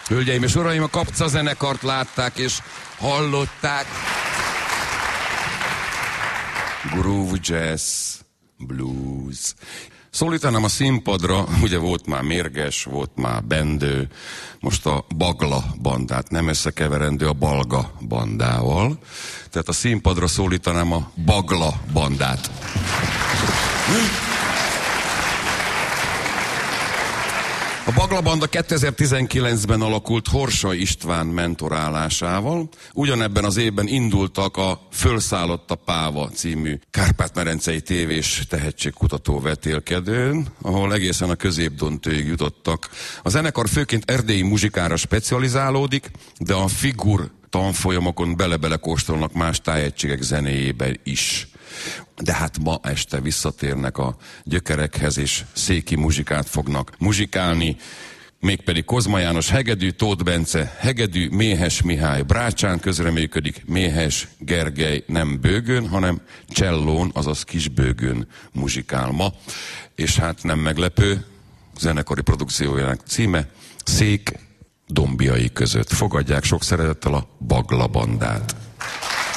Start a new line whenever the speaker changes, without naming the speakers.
Hölgyeim és uraim, a Kapca zenekart látták és hallották. Groove, jazz, blues. Szólítanám a színpadra, ugye volt már Mérges, volt már Bendő, most a Bagla bandát, nem összekeverendő a Balga bandával. Tehát a színpadra szólítanám a Bagla bandát. A Bagla banda 2019-ben alakult Horsai István mentorálásával. Ugyanebben az évben indultak a Fölszállott a Páva című kárpát-medencei tévés tehetségkutató vetélkedőn, ahol egészen a középdöntőig jutottak. A zenekar főként erdélyi muzsikára specializálódik, de a figur tanfolyamokon bele-bele kóstolnak más tájegységek zenéjében is. De hát ma este visszatérnek a gyökerekhez, és széki muzsikát fognak muzsikálni, mégpedig Kozma János hegedű, Tóth Bence hegedű, Méhes Mihály brácsán közreműködik, Méhes Gergely nem bőgőn, hanem csellón, azaz kisbőgőn muzsikál ma. És hát nem meglepő, zenekari produkciójának címe Szék dombjai között. Fogadják sok szeretettel a Bagla bandát.